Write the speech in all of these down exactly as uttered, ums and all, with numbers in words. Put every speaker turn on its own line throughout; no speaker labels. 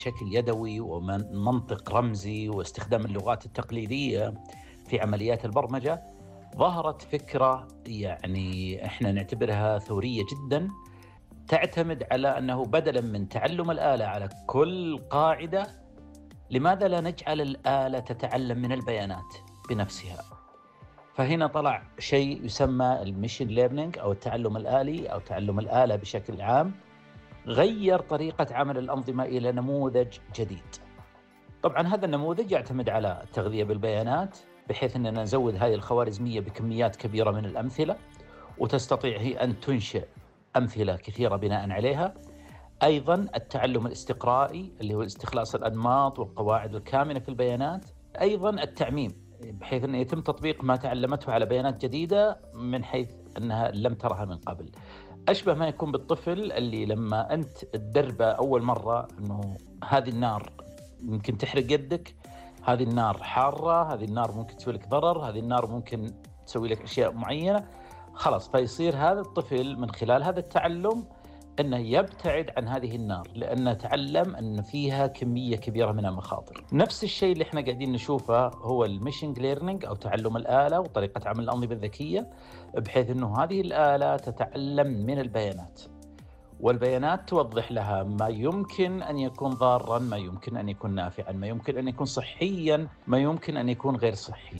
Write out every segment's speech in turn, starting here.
بشكل يدوي ومن منطق رمزي واستخدام اللغات التقليدية في عمليات البرمجة، ظهرت فكرة يعني إحنا نعتبرها ثورية جدا، تعتمد على أنه بدلا من تعلم الآلة على كل قاعدة، لماذا لا نجعل الآلة تتعلم من البيانات بنفسها؟ فهنا طلع شيء يسمى المشين ليرنينج أو التعلم الآلي أو تعلم الآلة بشكل عام، غير طريقة عمل الأنظمة إلى نموذج جديد. طبعا هذا النموذج يعتمد على التغذية بالبيانات، بحيث أننا نزود هذه الخوارزمية بكميات كبيرة من الأمثلة، وتستطيع هي أن تنشئ أمثلة كثيرة بناء عليها. أيضا التعلم الاستقرائي اللي هو استخلاص الأنماط والقواعد الكامنة في البيانات. أيضا التعميم، بحيث أن يتم تطبيق ما تعلمته على بيانات جديدة من حيث أنها لم ترها من قبل. أشبه ما يكون بالطفل اللي لما أنت تدربه أول مرة أنه هذه النار ممكن تحرق يدك، هذه النار حارة، هذه النار ممكن تسوي لك ضرر، هذه النار ممكن تسوي لك أشياء معينة، خلاص فيصير هذا الطفل من خلال هذا التعلم أنه يبتعد عن هذه النار، لأنه تعلم أن فيها كمية كبيرة من المخاطر. نفس الشيء اللي احنا قاعدين نشوفه هو المشين ليرنينج أو تعلم الآلة وطريقة عمل الأنظمة الذكية، بحيث أنه هذه الآلة تتعلم من البيانات، والبيانات توضح لها ما يمكن أن يكون ضاراً، ما يمكن أن يكون نافعاً، ما يمكن أن يكون صحياً، ما يمكن أن يكون غير صحي.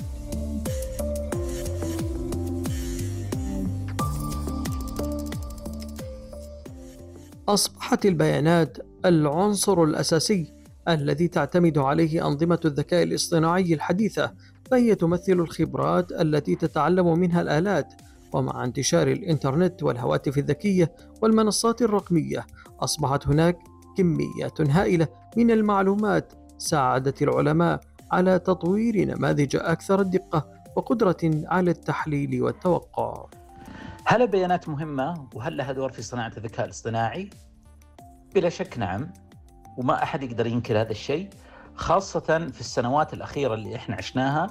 أصبحت البيانات العنصر الأساسي الذي تعتمد عليه أنظمة الذكاء الاصطناعي الحديثة، فهي تمثل الخبرات التي تتعلم منها الآلات. ومع انتشار الإنترنت والهواتف الذكية والمنصات الرقمية، أصبحت هناك كميات هائلة من المعلومات ساعدت العلماء على تطوير نماذج أكثر دقة وقدرة على التحليل والتوقع.
هل البيانات مهمة وهل لها دور في صناعة الذكاء الاصطناعي؟ بلا شك نعم، وما أحد يقدر ينكر هذا الشيء، خاصة في السنوات الأخيرة اللي إحنا عشناها.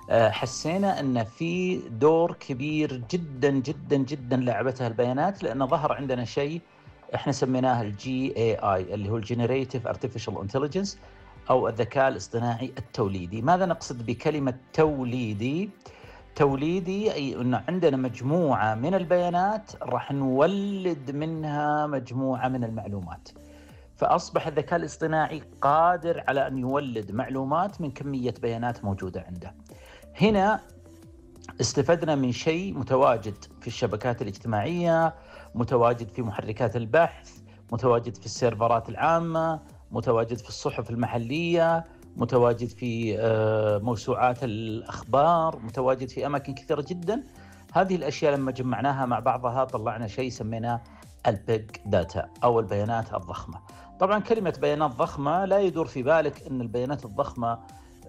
حسينا أن في دور كبير جدا جدا جدا لعبتها البيانات، لأن ظهر عندنا شيء إحنا سميناه الجي اي اي اللي هو الجينيريتيف ارتفيشال انتليجنس أو الذكاء الاصطناعي التوليدي. ماذا نقصد بكلمة توليدي؟ توليدي أي أن عندنا مجموعة من البيانات راح نولد منها مجموعة من المعلومات، فأصبح الذكاء الاصطناعي قادر على أن يولد معلومات من كمية بيانات موجودة عنده. هنا استفدنا من شيء متواجد في الشبكات الاجتماعية، متواجد في محركات البحث، متواجد في السيرفرات العامة، متواجد في الصحف المحلية، متواجد في موسوعات الأخبار، متواجد في أماكن كثيرة جدا. هذه الأشياء لما جمعناها مع بعضها طلعنا شيء سميناه البيج داتا أو البيانات الضخمة. طبعا كلمة بيانات ضخمة لا يدور في بالك أن البيانات الضخمة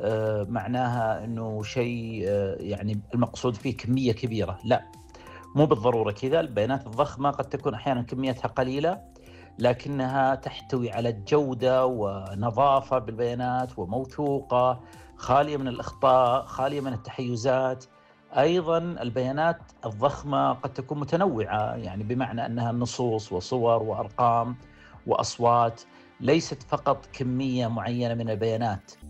معناها أنه شيء يعني المقصود فيه كمية كبيرة، لا، مو بالضرورة كذا. البيانات الضخمة قد تكون أحيانا كميتها قليلة، لكنها تحتوي على جودة ونظافة بالبيانات وموثوقة، خالية من الأخطاء، خالية من التحيزات. أيضا البيانات الضخمة قد تكون متنوعة، يعني بمعنى أنها نصوص وصور وأرقام وأصوات، ليست فقط كمية معينة من البيانات.